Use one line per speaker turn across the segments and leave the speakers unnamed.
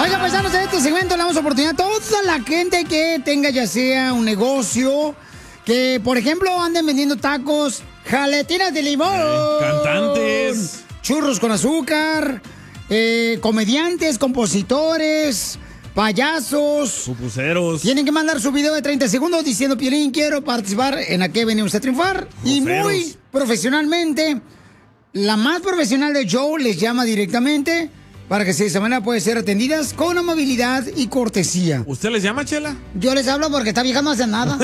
Oiga, paisanos, en este segmento le damos oportunidad a toda la gente que tenga ya sea un negocio, que por ejemplo anden vendiendo tacos, jaletinas de limón,
cantantes,
churros con azúcar, comediantes, compositores, payasos,
pupuseros.
Tienen que mandar su video de 30 segundos diciendo: Piolín, quiero participar en ¿A qué venimos a triunfar? Y muy profesionalmente, la más profesional de Joe les llama directamente para que de esa manera pueden ser atendidas con amabilidad y cortesía.
¿Usted les llama, Chela?
Yo les hablo porque esta vieja no hace nada.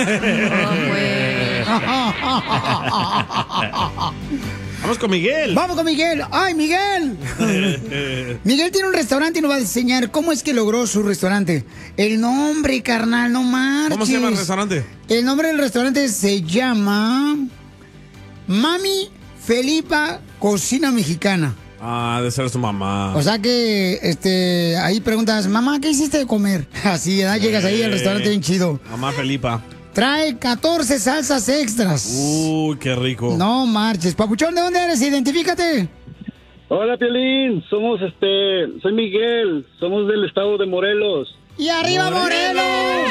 Vamos con Miguel.
Vamos con Miguel. ¡Ay, Miguel! Miguel tiene un restaurante y nos va a enseñar cómo es que logró su restaurante. El nombre, carnal, no marches.
¿Cómo se llama el restaurante?
El nombre del restaurante se llama Mami Felipa Cocina Mexicana.
Ah, de ser su mamá.
O sea que ahí preguntas: mamá, ¿qué hiciste de comer? Así, ¿verdad? Llegas ahí al restaurante bien chido.
Mamá Felipa.
Trae 14 salsas extras.
Uy, qué rico.
No marches. Papuchón, ¿de dónde eres? Identifícate.
Hola, Piolín. Soy Miguel. Somos del estado de Morelos.
¡Y arriba, Morelos!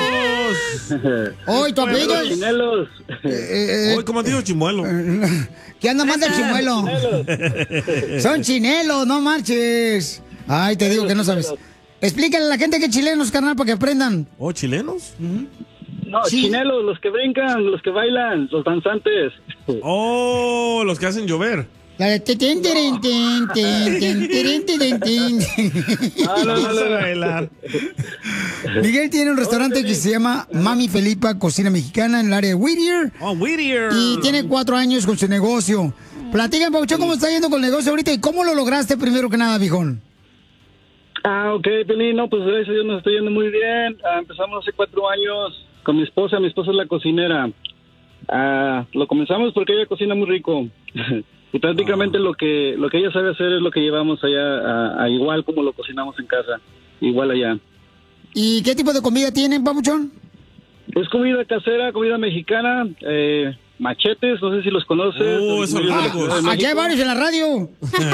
¡Hoy tu apellido!
Chinelos.
Hoy, ¿cómo te digo chimuelo?
¿Qué anda más del chimuelo? Son chinelos, no marches. Ay, te digo que no sabes. Explícale a la gente que es chilenos, carnal, para que aprendan.
¿Oh, chilenos?
No, chinelos, los que brincan, los que bailan, los danzantes.
Oh, los que hacen llover.
La de tin, tin, tin, tin, tin, tin, tin, tin.
Bailar.
Miguel tiene un restaurante que se llama Mami Felipa Cocina Mexicana en el área de Whittier.
Oh, Whittier.
Y tiene 4 años con su negocio. Platícame, Pauchón, ¿cómo está yendo con el negocio ahorita y cómo lo lograste primero que nada, viejón?
Ok, Piolín, no, pues gracias a Dios nos está yendo muy bien. Empezamos hace 4 años con mi esposa es la cocinera. Lo comenzamos porque ella cocina muy rico. Y prácticamente lo que ella sabe hacer es lo que llevamos allá, a igual como lo cocinamos en casa, igual allá.
¿Y qué tipo de comida tienen, papuchón?
Es comida casera, comida mexicana, machetes, no sé si los conoces.
Esos largos.
Aquí hay varios en la radio.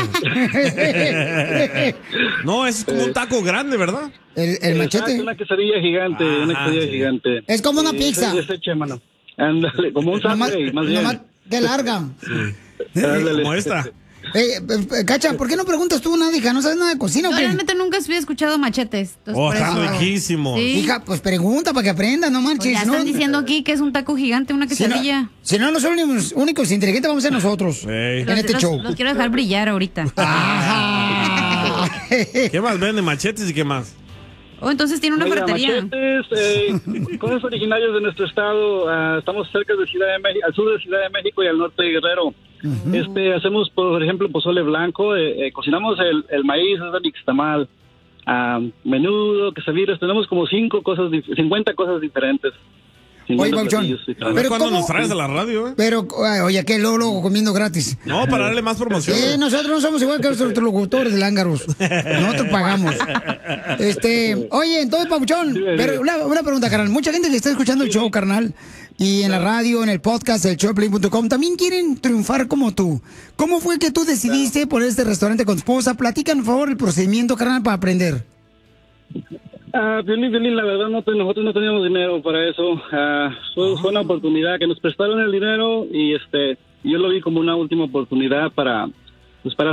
No, es como un taco grande, ¿verdad?
El machete.
Es una quesadilla gigante, gigante.
Es como una pizza.
Mano. Ándale, como un Subway, más bien.
Nomás de larga.
Como esta.
Cacha, ¿por qué no preguntas tú nada, hija? ¿No sabes nada de cocina o qué?
Realmente nunca había escuchado machetes.
Están riquísimos.
Sí.
Hija, pues pregunta para que aprenda, no manches.
Pues ya están diciendo aquí que es un taco gigante, una quesadilla.
Si no son los únicos inteligentes, vamos a ser nosotros. En este show.
Los quiero dejar brillar ahorita.
¿Qué más venden? ¿Machetes y qué más?
Oh, entonces tiene una ferretería.
Machetes, cosas originarias de nuestro estado. Estamos cerca de Ciudad de México, al sur de Ciudad de México y al norte de Guerrero. Hacemos, por ejemplo, pozole blanco. Cocinamos el maíz, es el nixtamal, menudo, quesadillas. Tenemos como 50 cosas diferentes.
Oye, Pauchón,
pero ¿cuándo nos traes a la radio?
Pero, oye, ¿qué? Luego comiendo gratis.
No, para darle más promoción.
Nosotros no somos igual que los otros locutores de lángaros. Nosotros pagamos. Oye, entonces, Pauchón, pero una pregunta, carnal. Mucha gente que está escuchando el show, carnal, y en la radio, en el podcast, el showplay.com, también quieren triunfar como tú. ¿Cómo fue que tú decidiste poner este restaurante con tu esposa? Platícanos, por favor, el procedimiento, carnal, para aprender.
Piolín, la verdad nosotros no teníamos dinero para eso. Fue una oportunidad que nos prestaron el dinero y yo lo vi como una última oportunidad para